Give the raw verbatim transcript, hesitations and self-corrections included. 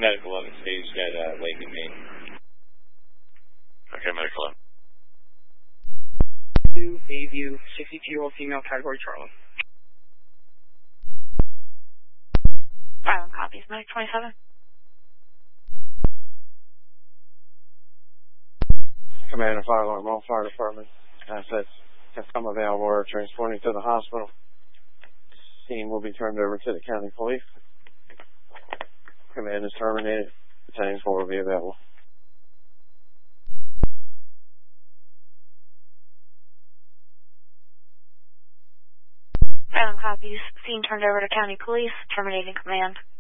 medical eleven, stage at uh, Lake and Maine. Okay, medical eleven. two, Bayview, sixty-two-year-old female, category Charlie. Island copies, medic twenty-seven. Command and fire alarm, all fire department assets have come available or transporting to the hospital. Scene will be turned over to the county police. Command is terminated. Battalion four will be available. Island copies, scene turned over to county police, terminating command.